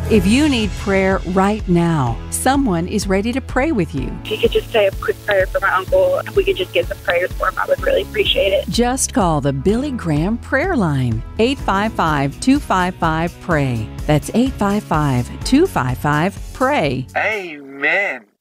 If you need prayer right now, someone is ready to pray with you. If you could just say a quick prayer for my uncle, if we could just get some prayers for him, I would really appreciate it. Just call the Billy Graham Prayer Line, 855-255-PRAY. That's 855-255-PRAY. Amen.